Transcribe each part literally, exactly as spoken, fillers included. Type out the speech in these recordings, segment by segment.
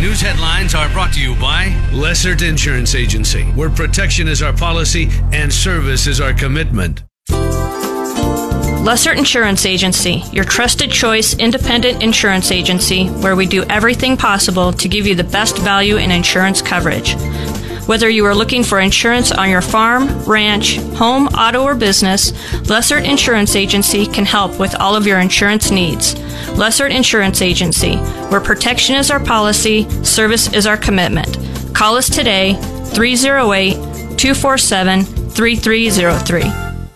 News headlines are brought to you by Lessert Insurance Agency, where protection is our policy and service is our commitment. Lessert Insurance Agency, your trusted choice independent insurance agency where we do everything possible to give you the best value in insurance coverage. Whether you are looking for insurance on your farm, ranch, home, auto, or business, Lessert Insurance Agency can help with all of your insurance needs. Lessert Insurance Agency, where protection is our policy, service is our commitment. Call us today, three oh eight, two four seven, three three oh three.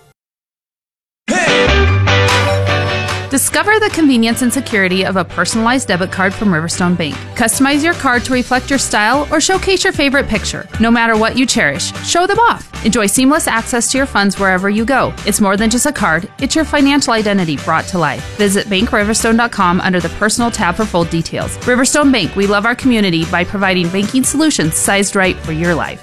Discover the convenience and security of a personalized debit card from Riverstone Bank. Customize your card to reflect your style or showcase your favorite picture. No matter what you cherish, show them off. Enjoy seamless access to your funds wherever you go. It's more than just a card, it's your financial identity brought to life. Visit bank riverstone dot com under the Personal tab for full details. Riverstone Bank, we love our community by providing banking solutions sized right for your life.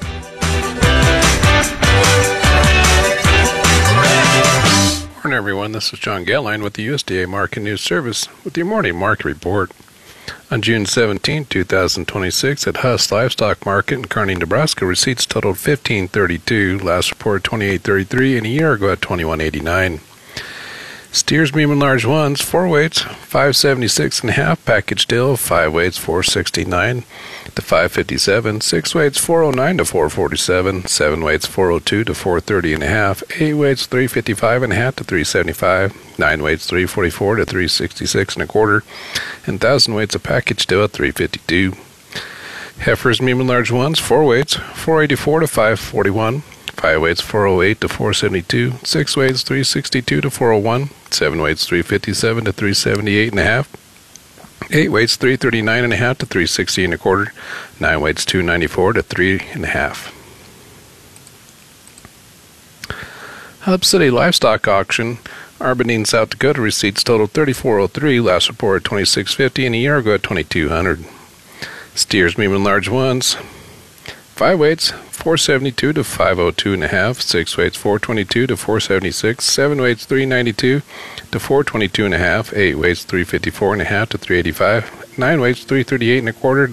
Good morning, everyone. This is John Gelline with the U S D A Market News Service with your morning market report. On June seventeenth, two thousand twenty-six, at Huss Livestock Market in Kearney, Nebraska, receipts totaled fifteen thirty-two, last report twenty-eight thirty-three, and a year ago at twenty-one eighty-nine. Steers, medium and large ones, four weights, five seventy-six and a half, package deal, five weights, four sixty-nine to five fifty-seven, six weights, four oh nine to four forty-seven, seven weights, four oh two to four thirty and a half, eight weights, three fifty-five and a half to three seventy-five, nine weights, three forty-four to three sixty-six and a quarter, and thousand weights, a package deal at three fifty-two. Heifers, medium and large ones, four weights, four eighty-four to five forty-one, five weights, four oh eight to four seventy-two, six weights, three sixty-two to four oh one, seven weights, three fifty-seven to three seventy-eight and a half, eight weights, three thirty-nine and a half to three sixty and a quarter, nine weights, two ninety-four to three and a half. Hub City Livestock Auction, Arbanine, South Dakota, receipts totaled thirty-four oh three, last report twenty-six fifty, and a year ago at twenty-two hundred. Steers, medium and large ones, five weights, four seventy-two to five oh two and a half, six weights, four twenty-two to four seventy-six, seven weights, three ninety-two to four twenty-two and a half, eight weights, three fifty-four and a half to three eighty-five, nine weights, three thirty-eight and a quarter